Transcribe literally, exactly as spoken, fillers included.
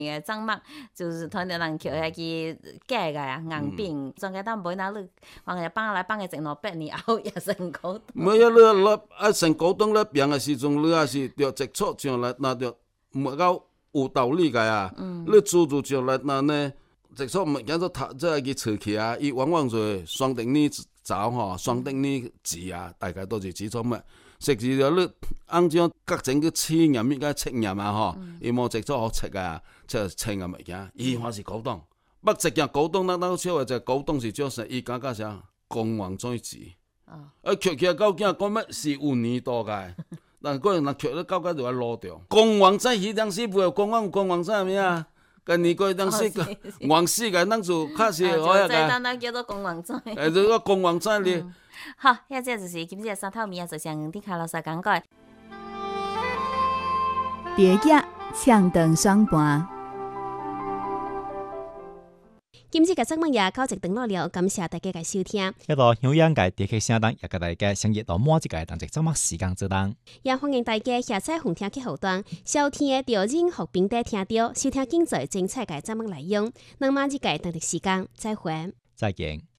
嘅張幕就是同啲人橋係個假個啊硬餅，仲嘅當每那你話嘅放來放嘅整到八年後也成高檔。 唔係啊，你你啊成高檔咧病嘅時陣，你也是着直觸上來，那着唔夠有道理嘅啊。你做做上來那呢，直觸唔見咗頭，即係佢出去啊，伊往往就雙頂呢走吼，雙頂呢字啊，大概都是指咗咩？食住咗你按照各種嘅試驗，依家測驗啊吼，伊冇直觸好測啊，即係測驗物件，伊還是高檔。不直件高檔，那那少嘅就高檔是少成，伊感覺啥公王最字。啊，劇劇到囝講乜是有年多嘅，但嗰人劇咧到尾就係攞掉。公王仔迄當時唔公王公王仔係咩啊？跟你嗰當時王氏嘅當做較是好呀個。 咱叫做公王仔。 誒，這個公王仔咧。 好，一隻就是今日三套面啊，就像啲卡老師講過。 別夾搶燈雙盤。 今次嘅節目也到這段落了，感謝大家嘅收聽。 一個有氧嘅電氣聲檔，也給大家上熱到每一個當值節目時間之檔。 也歡迎大家下載紅聽客戶端，收聽到任何平台聽到，收聽精彩精彩嘅節目內容。那麼呢個當值時間，再會。 再見。